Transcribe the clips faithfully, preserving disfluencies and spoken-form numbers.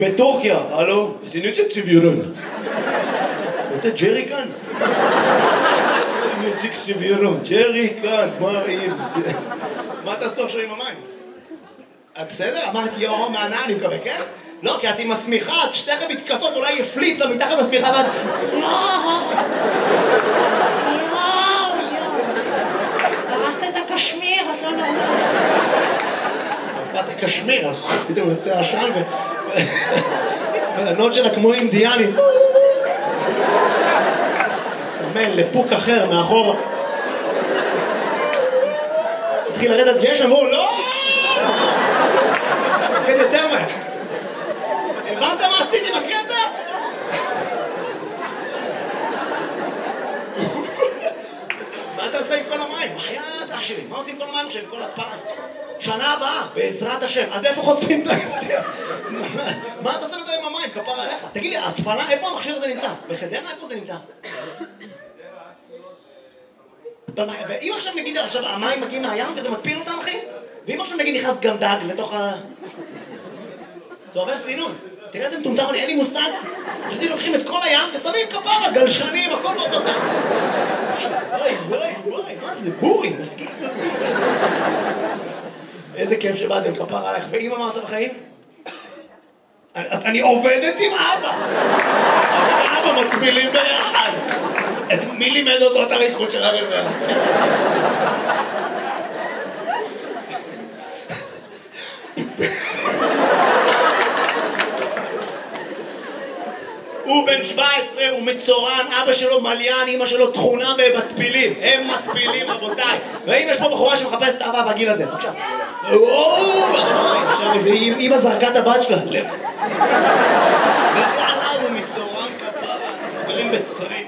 בטורקיה, הלו? זה נציג סבירון. זה ג'רי כאן? זה נציג סבירון, ג'רי כאן, מה אם? מה אתה סוף שלו עם המים? בסדר? אמרתי יאו מענה, אני מקווה, כן? לא, כי את עם השמיכה, את שתיכם מתכסות, אולי יפליצה מתחת לשמיכה ואת... יואו, יואו, הרסת את הקשמיר, את לא נורמלית. שרפת הקשמיר, פתאום יוצא עשן ו... הענות שלה כמו אינדיאנים. סמן לפוק אחר מאחור. התחיל לרדת גשם, והוא לא! כן, יותר מהר. הבנת מה עשיתי בקטע? מה אתה עושה עם כל המים? בחייאת אח שלי, מה עושים עם כל המים עכשיו? עם כל התפעה? שנה הבאה, בעזרת השם. אז איפה חושפים את ה... מה אתה עושה עם המים? כפר עליך. תגיד לי, התפלה, איפה המכשיר הזה נמצא? בחדרה? איפה זה נמצא? ואם עכשיו נגיד, עכשיו המים מגיעים מהים וזה מטפיל אותם, אחי? ואם עכשיו נגיד נכנס גם דג לתוך ה... זה עובר סינון. תראה איזה מטומטם, אין לי מושג. פשוט לוקחים את כל הים ושמים כפרה, גלשנים, הכל באותו דם. וואי, וואי, וואי, מה זה? בורי, מסכים. איזה כיף שבאתם, כפרה עליך. ואמא מה עושה בחיים? אני עובדת עם אבא. אבא מטפילים ביחד. מי לימד אותו את הריקוד של הרב ביחד? הוא בן שבע עשרה, הוא מצורן, אבא שלו מליין, אמא שלו תכונה במטפילים. הם מטפילים, רבותיי. ואם יש פה בחורה שמחפשת את אהבה בגיל הזה, בבקשה. עכשיו איזה אמא זרקה את הבת שלה. לב. הוא מצורן כפרה, גרים בצריק.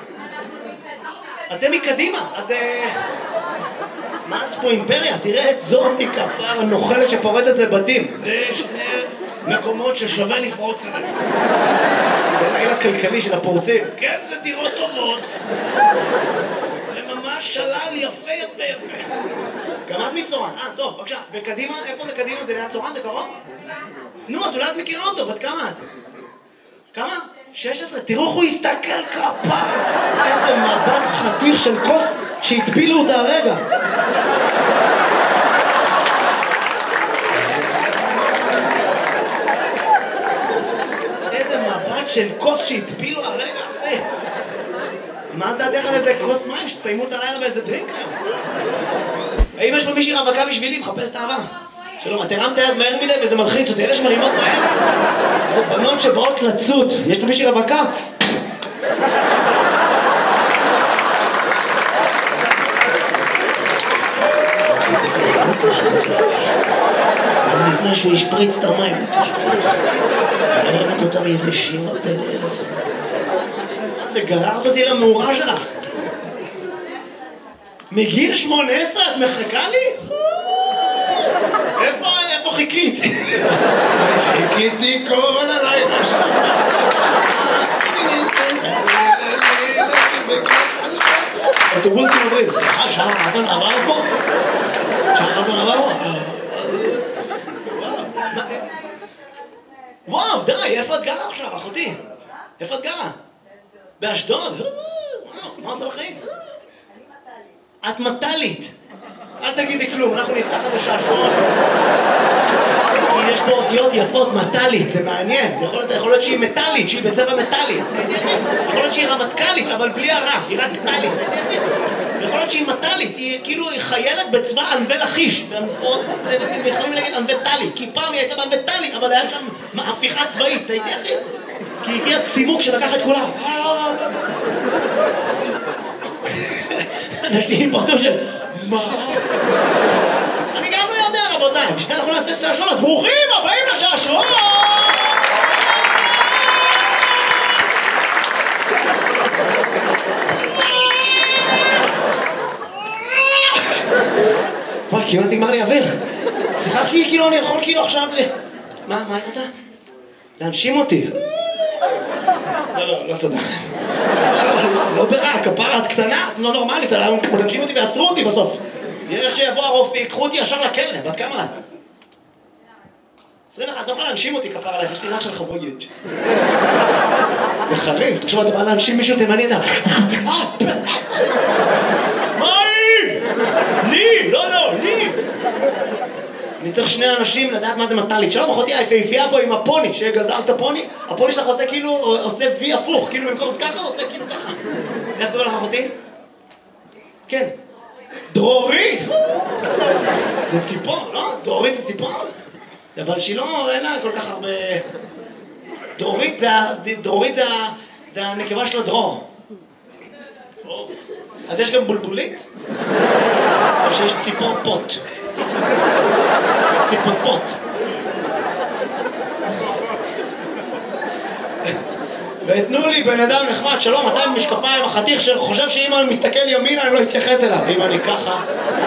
אתם מקדימה, אז... מה זה פה אימפריה? תראה את זאתי כפרה הנוכלת שפורצת לבתים. זה שני מקומות ששווה לפרוץ אליהם. בלילה הכלכלי של הפורצים. כן, זה דירות טובות. זה ממש שלל יפה יפה יפה. גם את מצורן. אה, טוב, בבקשה. וקדימה, איפה זה קדימה? זה ליד צורן? זה קרוב? נו, אז אולי את מכירה אותו. בת כמה את? כמה? שש עשרה. תראו איך הוא הסתכל כפרה. איזה מבט חתיר של כוס שהטפילו אותה הרגע. של כוס שהטפילו הרגע, אחי. מה דעתך על איזה כוס מים שתסיימו את הלילה באיזה דרינק היום? האם יש פה מישהי רווקה בשבילי? מחפש את האהבה. שלום, את הרמת היד מהר מדי וזה מלחיץ אותי. אלה שמרימות מהר זה בנות שבאות לצוד. יש פה מישהי רווקה? לפני שהוא ישפריץ את המים. אני אוהבת אותם יבשים הרבה לאלף. מה זה, גררת אותי למאורה שלך? מגיל שמונה עשרה את מחכה לי? איפה, איפה חיכית? חיכיתי כל הלילה שם. אוטובוסים עוברים, סליחה, שעה חזון עבר פה? שעה חזון עבר פה? וואו, די, איפה את גרה עכשיו, אחותי? איפה את גרה? באשדוד? וואו, מה עושה בחיים? את מטלית. אל תגידי כלום, אנחנו נפתח את השעשועון. כי יש פה אותיות יפות, מטלית, זה מעניין. זה יכול להיות שהיא מטלית, שהיא בצבע מטלי. יכול להיות שהיא רמטכלית, אבל בלי הרע, היא רק טלית. יכול להיות שהיא מטלית, היא כאילו חיילת בצבא ענבי לחיש. זה יכולים להגיד ענבי טלי, כי פעם היא הייתה בענבי טלי, אבל היה שם הפיכה צבאית, אתה יודע אחי? כי הגיע צימוק שלקח את כולם. אנשים פרטו של... מה? אני גם לא יודע רבותיי, בשביל אנחנו נעשה שעשועון, אז ברוכים הבאים לשעשועון! וואי, כמעט נגמר לי אוויר. סליחה, כי כאילו אני יכול כאילו עכשיו ל... מה, מה אתה? להנשים אותי. לא, לא, לא תודה. לא ברע, כפרה, את קטנה, לא נורמלית, להנשים אותי ועצרו אותי בסוף. יש שיבוא הרופא, יקחו אותי ישר לכלא, בת כמה את? עשרים ואחת, אתה יכול להנשים אותי כפר עליך, יש לי ריח של חבויץ'. זה חריף, תחשוב, אתה בא להנשים מישהו תימני, אתה... מה לי? לי, לא, לא, לי. אני צריך שני אנשים לדעת מה זה מטלית. שלום, אחותי היפהפייה פה עם הפוני, שגזרת פוני, הפוני שלך עושה כאילו, עושה וי הפוך, כאילו במקום זה ככה, עושה כאילו ככה. איך קורא לך אחותי? כן. דרורית! זה ציפור, לא? דרורית זה ציפור? אבל שהיא לא, אין לה כל כך הרבה... דרורית זה, דרורית זה, זה הנקבה של הדרור. אז יש גם בולבולית? או שיש ציפור פוט? ציפור פוט. ותנו לי בן אדם נחמד, שלום, אתה עם משקפיים, החתיך שחושב שאם אני מסתכל ימינה אני לא אתייחס אליו, אם אני ככה.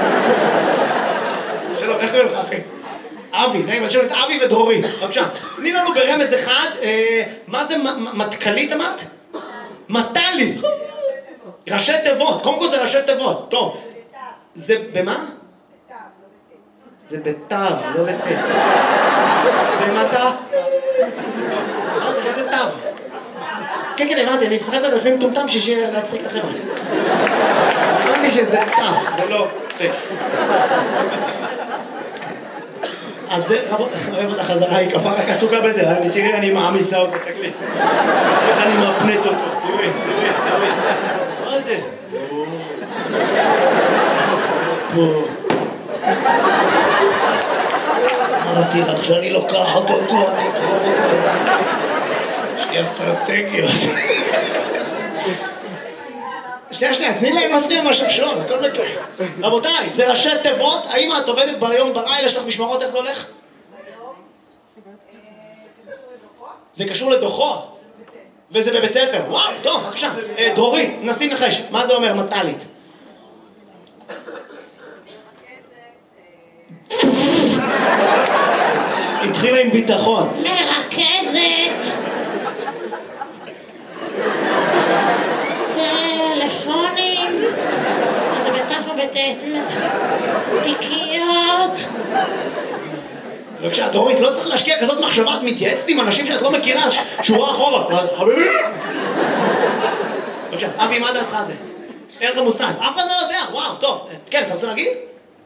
שלום, איך קוראים לך אחי? אבי, נעים, אז שלום את אבי ודרורית, בבקשה. תני לנו ברמז אחד, מה זה מתכלית אמרת? מטלית. ראשי תיבות, קודם כל זה ראשי תיבות, טוב. זה במה? זה בתו, לא בתת. זה מטה? מה זה, איזה תו? כן, כן, הבנתי, אני צחק בזה לפעמים טומטם שיהיה להצחיק את החברה. הבנתי שזה תו, ולא תת. אז זה, רבות, אני אוהב אותה חזרה, היא כפה רק עסוקה בזה, תראי, אני מעמיסה אותו, תסתכלי. איך אני מפנט אותו, תראי, תראי, תראי. מה זה? פה. אמרתי לך שאני לוקח אותו, אני אקרור אותו. יש לי אסטרטגיות. שנייה, שנייה, תני להם עוד שנייה משהו שון, הכל בכלל. רבותיי, זה ראשי תיבות, האם את עובדת ביום בלילה, יש לך משמרות, איך זה הולך? היום, זה קשור לדוחות. זה קשור לדוחות? וזה בבית ספר, וואו, טוב, בבקשה. דרורית, נסי נחש, מה זה אומר מטלית? התחילה עם ביטחון. מרכזת. טלפונים. זה בתף ובתת. תיקיות. בבקשה, דרורית, לא צריך להשקיע כזאת מחשבה, את מתייעצת עם אנשים שאת לא מכירה, שורה אחורה. חביבי! בבקשה, אבי, מה דעתך זה? אין לך מושג, אף אחד לא יודע, וואו, טוב. כן, אתה רוצה להגיד?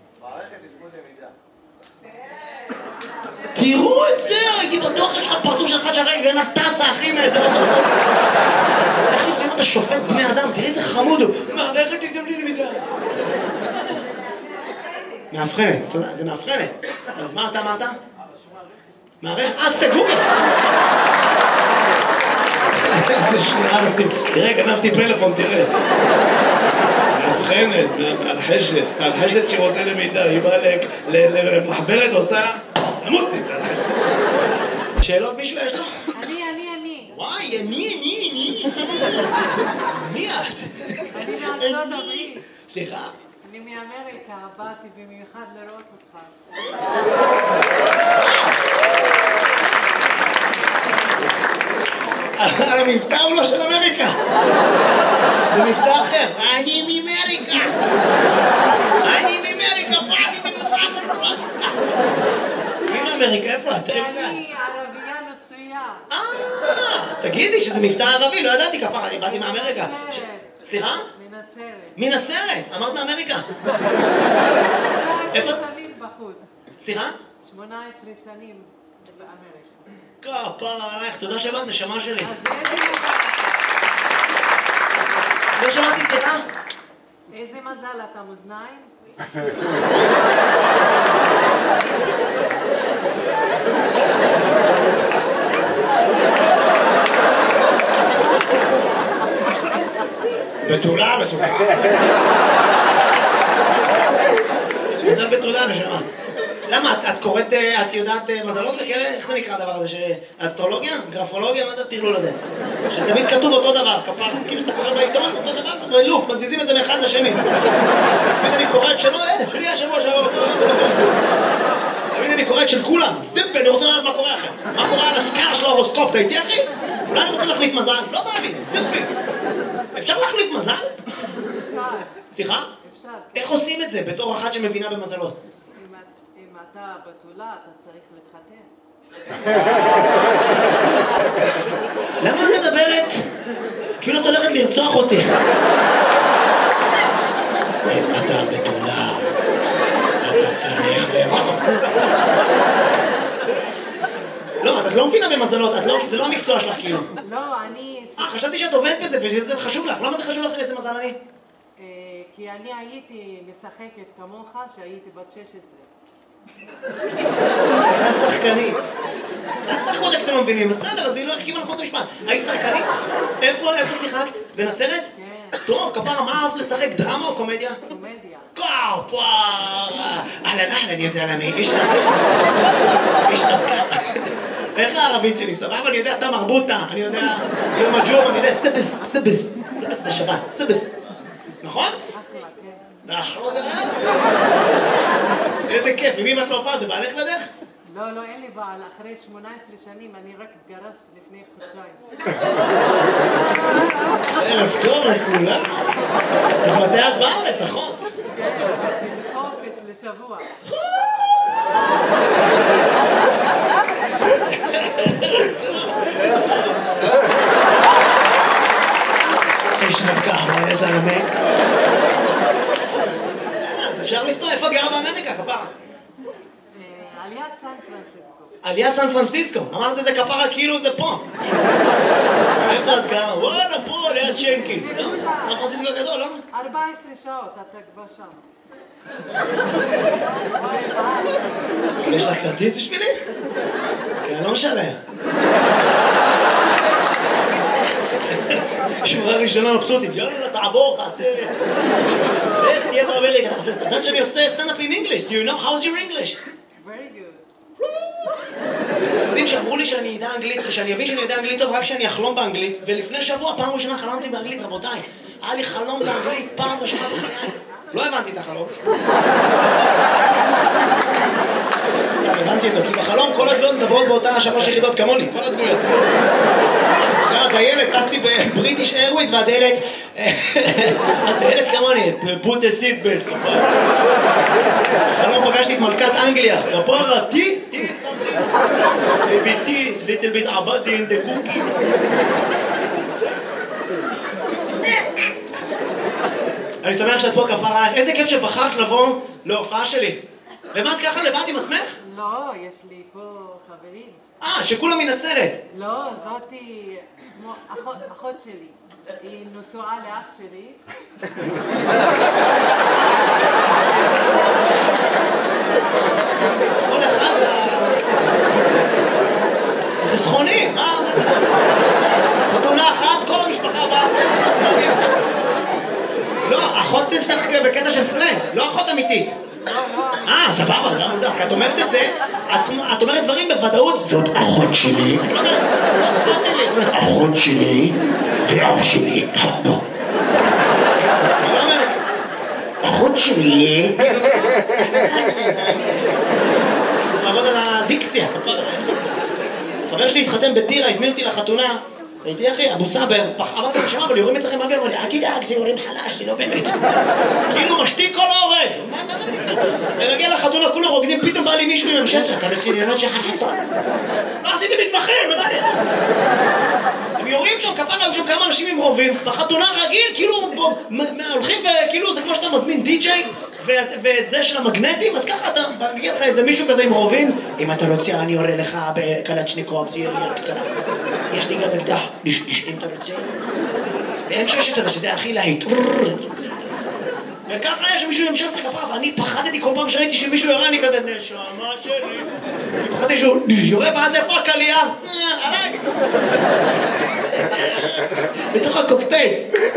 תראו את זה, הייתי בטוח, יש לך פרצוף שלך שהרגע גנב טסה, אחי, מאיזה אוטו. איך לפעמים אתה שופט בני אדם, תראי איזה חמוד הוא. מערכת תגדם לי למידה. מאבחנת, זה מאבחנת. אז מה אתה אמרת? מערכת, אז תגוגל. איזה שנייה נסים. תראה, גנבתי פלאפון, תראה. מאבחנת, מהלחשת, מהלחשת שירותי למידה. היא באה למחברת ועושה לה... עמודתי, תלחשת. שאלות מישהו יש לו? אני, אני, אני. וואי, אני, אני, אני. מי את? אני מארצות הברית. סליחה? אני מאמריקה, באתי במיוחד לראות אותך. המבטא הוא לא של אמריקה. זה מבטא אחר. אני מאמריקה. אני מאמריקה, באתי במיוחד לראות אותך. מי מאמריקה? איפה את? אני ערבייה נוצרייה. אה, אז תגידי שזה מבטא ערבי, לא ידעתי כפרה, אני באתי מאמריקה. סליחה? מנצרת. מנצרת, אמרת מאמריקה. איפה? שמונה עשרה שנים בחוץ. סליחה? שמונה עשרה שנים באמריקה. כפרה עלייך, תודה שבאת, נשמה שלי. אז איזה מזל. לא שמעתי, סליחה? איזה מזל, אתה מאזניים? בתולה, בתולה. מזל בתולה, נשמה. למה? את קוראת, את יודעת מזלות וכאלה? איך זה נקרא הדבר הזה? אסטרולוגיה? גרפולוגיה? מה זה הטרלול הזה? שתמיד כתוב אותו דבר, כפר. כאילו שאתה קורא בעיתון, אותו דבר, בלוק, מזיזים את זה מאחד לשני. תמיד אני קורא את שלו, אה, שלי השבוע שעבר אותו. תמיד אני קורא את של כולם. זיפי, אני רוצה לדעת מה קורה אחר. מה קורה על הסקאלה של ההורוסקופ, אתה איתי אחי? אולי אני רוצה להחליף מזל? לא בא לי, זיפי. אפשר להחליף מזל? אפשר. סליחה? אפשר. איך עושים את זה בתור אחת שמבינה במזלות? אם אתה בתולה, אתה צריך להתחתן. למה את מדברת? כאילו את הולכת לרצוח אותי. אתה בתולה, אתה צריך לאכול. לא, את לא מבינה במזלות, זה לא המקצוע שלך כאילו. לא, אני... אה, חשבתי שאת עובדת בזה וזה חשוב לך. למה זה חשוב לך איזה מזל אני? כי אני הייתי משחקת כמוך שהייתי בת שש עשרה. הייתה שחקנית. את שחקות אתם לא מבינים, אז בסדר, אז היא לא הרכיבה נכון את המשפט. היית שחקנית? איפה, איפה שיחקת? בנצרת? כן. טוב, כפרה, מה אהבת לשחק? דרמה או קומדיה? קומדיה. קואו, פואר! אהלן, אהלן, יא זלמי, איש נבקה. איש נבקה. איך הערבית שלי? סבבה? אני יודע, אתה מרבוטה, אני יודע, זה מג'ור, אני יודע, סבס, סבס, סבס זה שבת, סבס. נכון? אחלה, כן. אחלה זה רע? איזה כיף, ומי ואת לא הופעה? זה בעלך לדרך? לא, לא, אין לי בעל. אחרי שמונה עשרה שנים אני רק התגרשת לפני חודשיים. ערב טוב לכולם. את מתי את בארץ, אחות? כן, חופש לשבוע. איש נבקה, מה איזה זלמי? אז אפשר לסתור, איפה את גרה באמריקה, כפרה? על יד סן פרנסיסקו. על יד סן פרנסיסקו, אמרת את זה כפרה כאילו זה פה. איפה את גרה? וואלה, פה, ליד שנקין. סן פרנסיסקו גדול, לא? ארבע עשרה שעות, אתה כבר שם. יש לך כרטיס בשבילי? כי אני לא משלם. שורה ראשונה מבסוטית, יאללה, תעבור, תעשה... איך תהיה באמריקה, תעשה... אתה יודעת שאני עושה סטנדאפ in English? Do you know? How's your English? Very good. אתם יודעים שאמרו לי שאני יודע אנגלית, ושאני אבין שאני יודע אנגלית טוב רק שאני אחלום באנגלית, ולפני שבוע, פעם ראשונה חלמתי באנגלית, רבותיי. היה לי חלום באנגלית, פעם ראשונה בחיי. לא הבנתי את החלום. סתם, הבנתי אותו, כי בחלום כל הדמויות מדברות באותה שלוש יחידות כמוני, כל הדמויות. הדיילת, טסתי בבריטיש איירוויז, והדיילת... הדיילת כמוני, put a seat belt. בחלום פגשתי את מלכת אנגליה, כפרה, טי, טי, ביתי, little bit עבדתי in the cookie. אני שמח שאת פה כפרה עליך, איזה כיף שבחרת לבוא להופעה שלי. ומה את ככה לבד עם עצמך? לא, יש לי פה חברים. אה, שכולם מנצרת. לא, זאתי כמו אחות, אחות שלי. היא נשואה לאח שלי. כל אחד... זה סכוני, מה? חתונה אחת, כל המשפחה באה. לא, אחות שלך בקטע של סלנג, לא אחות אמיתית. אה, סבבה, למה זה? כי את אומרת את זה, את אומרת דברים בוודאות. זאת אחות שלי. את לא אומרת, זאת אחות שלי. את אומרת, אחות שלי ואח שלי התחתנו. את לא אומרת, אחות שלי... צריך לעבוד על הדיקציה. חבר שלי התחתן בטירה, הזמין אותי לחתונה. הייתי אחי, אבו סאבר, אמרתי לו, שמע, אבל יורים אצלכם באוויר, אמר לי, אל תדאג, זה יורים חלש, זה לא באמת. כאילו משתיק כל ההורג. מה זה? ומגיע לחתונה, כולם רוקדים, פתאום בא לי מישהו עם המשסר, אתה רציני, יונות שחר חסון. לא עשיתי מתמחים, מה זה? הם יורים שם, כפרה, היו שם כמה אנשים עם רובים, בחתונה רגיל, כאילו, הולכים וכאילו, זה כמו שאתה מזמין די-ג'יי, ואת זה של המגנטים, אז ככה אתה מגיע לך איזה מישהו כזה עם רובים, אם אתה רוצה, אני יורה לך בקלצ'ניקוב, זה ירייה קצרה. יש לי גם אקדח, אם אתה רוצה. ב-אם שש עשרה, שזה הכי להיט. וככה היה שמישהו עם שש עשרה כפרה, ואני פחדתי כל פעם שראיתי שמישהו יורה, אני כזה, נשמה שלי. פחדתי שהוא יורה, ואז איפה הקלייה? עליי. בתוך הקוקטייל.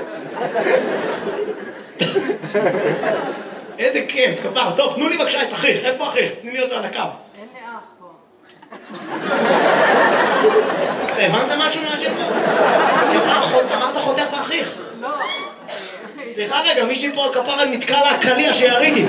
איזה כיף, כפרה. טוב, תנו לי בבקשה את אחיך. איפה אחיך? תני לי אותו על הקו. אין לי אח פה. הבנת משהו מהשם? אמרת חותך ואחיך. לא. סליחה רגע, מישהי פה על כפרה נתקע לה הקליע שיריתי.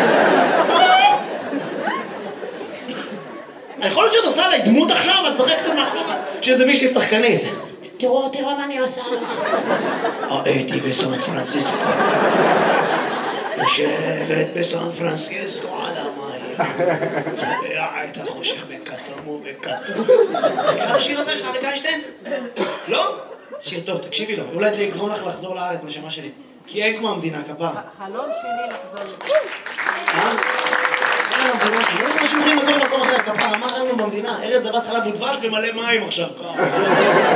יכול להיות שאת עושה עליי דמות עכשיו, את צחקת מאחורה שזה מישהי שחקנית. תראו, תראו מה אני עושה לה. הייתי בסן פרנסיסקו. יושבת בסן פרנסיסקו על המים. צובע את החושך בכתום ובכתום. מכיר את השיר הזה של אריק איינשטיין? לא? שיר טוב, תקשיבי לו. אולי זה יגרום לך לחזור לארץ, נשמה שלי. כי אין כמו המדינה, כפרה. חלום שלי לחזור לזה. אה? אין לנו במדינה שלי. לא יודע מה שאומרים לגור במקום אחר, כפרה. מה אין לנו במדינה? ארץ זבת חלב ודבש במלא מים עכשיו.